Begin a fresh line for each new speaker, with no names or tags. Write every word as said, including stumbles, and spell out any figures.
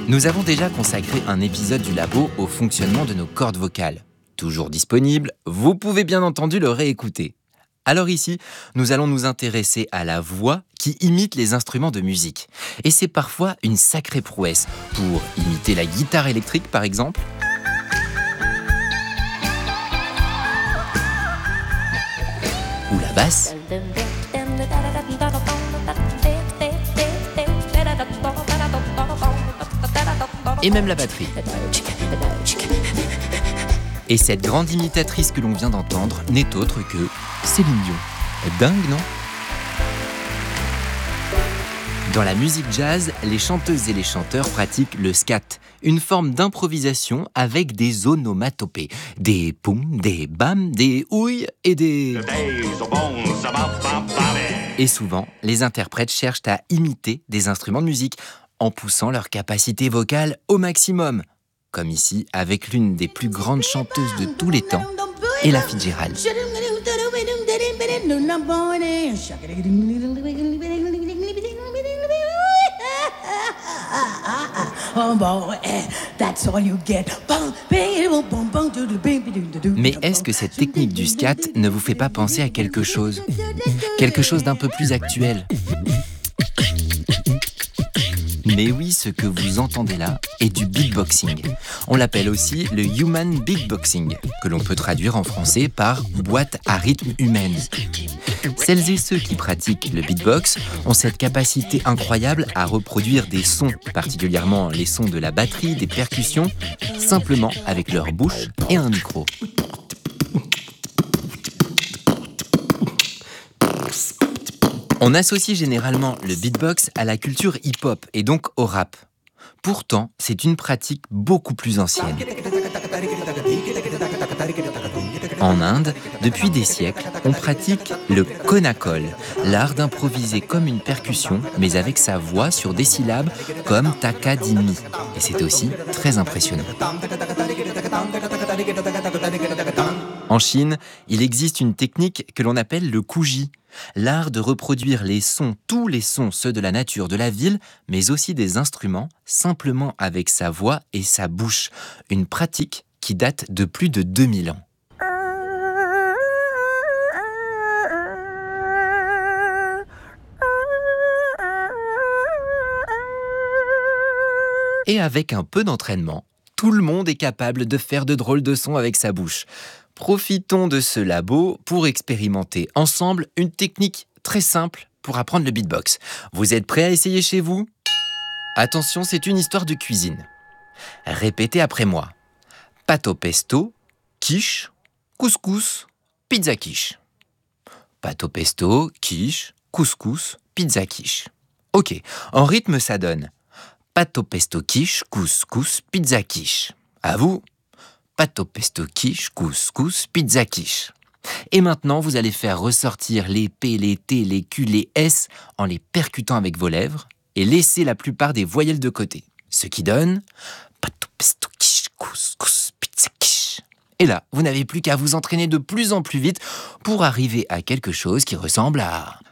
Nous avons déjà consacré un épisode du labo au fonctionnement de nos cordes vocales. Toujours disponible, vous pouvez bien entendu le réécouter. Alors ici, nous allons nous intéresser à la voix qui imite les instruments de musique. Et c'est parfois une sacrée prouesse pour imiter la guitare électrique par exemple. Ou la basse. Et même la batterie. Et cette grande imitatrice que l'on vient d'entendre n'est autre que Céline Dion. Dingue, non ? Dans la musique jazz, les chanteuses et les chanteurs pratiquent le scat, une forme d'improvisation avec des onomatopées. Des poum, des bam, des ouilles et des... Et souvent, les interprètes cherchent à imiter des instruments de musique en poussant leur capacité vocale au maximum. Comme ici avec l'une des plus grandes chanteuses de tous les temps, Ella Fitzgerald. Mais est-ce que cette technique du scat ne vous fait pas penser à quelque chose ? Quelque chose d'un peu plus actuel ? Mais oui, ce que vous entendez là est du beatboxing. On l'appelle aussi le human beatboxing, que l'on peut traduire en français par boîte à rythme humaine. Celles et ceux qui pratiquent le beatbox ont cette capacité incroyable à reproduire des sons, particulièrement les sons de la batterie, des percussions, simplement avec leur bouche et un micro. On associe généralement le beatbox à la culture hip-hop et donc au rap. Pourtant, c'est une pratique beaucoup plus ancienne. En Inde, depuis des siècles, on pratique le konakol, l'art d'improviser comme une percussion, mais avec sa voix sur des syllabes comme takadimi. Et c'est aussi très impressionnant. En Chine, il existe une technique que l'on appelle le kuji, l'art de reproduire les sons, tous les sons, ceux de la nature, de la ville, mais aussi des instruments, simplement avec sa voix et sa bouche. Une pratique qui date de plus de deux mille ans. Et avec un peu d'entraînement, tout le monde est capable de faire de drôles de sons avec sa bouche. Profitons de ce labo pour expérimenter ensemble une technique très simple pour apprendre le beatbox. Vous êtes prêts à essayer chez vous ? Attention, c'est une histoire de cuisine. Répétez après moi. Pâte au pesto, quiche, couscous, pizza quiche. Pâte au pesto, quiche, couscous, pizza quiche. Ok, en rythme ça donne pâte au pesto quiche, couscous, pizza quiche. À vous. Pâte au pesto quiche, couscous, pizza quiche. Et maintenant, vous allez faire ressortir les P, les T, les Q, les S en les percutant avec vos lèvres et laisser la plupart des voyelles de côté. Ce qui donne pâte au pesto quiche, couscous, pizza quiche. Et là, vous n'avez plus qu'à vous entraîner de plus en plus vite pour arriver à quelque chose qui ressemble à